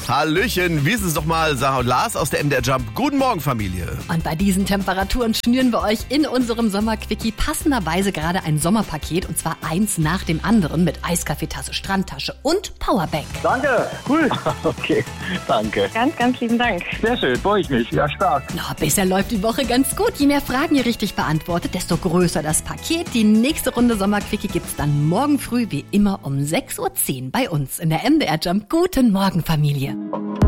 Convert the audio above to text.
Hallöchen, wie ist es doch mal, Sarah und Lars aus der MDR Jump. Guten Morgen, Familie. Und bei diesen Temperaturen schnüren wir euch in unserem Sommerquickie passenderweise gerade ein Sommerpaket. Und zwar eins nach dem anderen mit Eiskaffeetasse, Strandtasche und Powerbank. Danke, cool. Okay, danke. Ganz, ganz lieben Dank. Sehr schön, freue ich mich. Ja, stark. Na, bisher läuft die Woche ganz gut. Je mehr Fragen ihr richtig beantwortet, desto größer das Paket. Die nächste Runde Sommerquickie gibt's dann morgen früh wie immer um 6.10 Uhr bei uns in der MDR Jump. Guten Morgen, Familie.